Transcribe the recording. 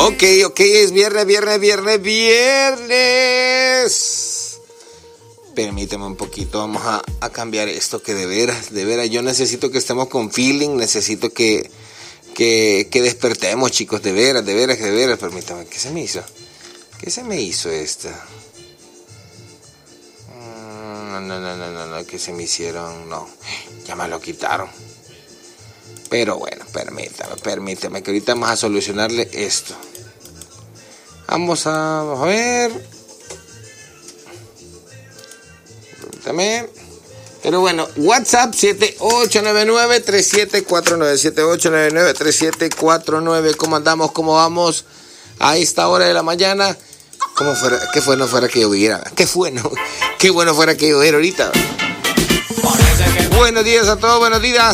Ok, es viernes. Permíteme un poquito, vamos a cambiar esto que de veras, yo necesito que estemos con feeling, necesito que despertemos, chicos, de veras, permítame, ¿qué se me hizo? ¿Qué se me hizo esta? No, ¿qué se me hicieron? No, ya me lo quitaron. Pero bueno, permítame, que ahorita vamos a solucionarle esto. Vamos a ver. Permítame. Pero bueno, WhatsApp 7899-3749, 7899-3749. ¿Cómo andamos? ¿Cómo vamos a esta hora de la mañana? ¿Cómo fuera? ¿Qué bueno fuera que lloviera? Qué bueno fuera que lloviera ahorita. Buenos días a todos, buenos días.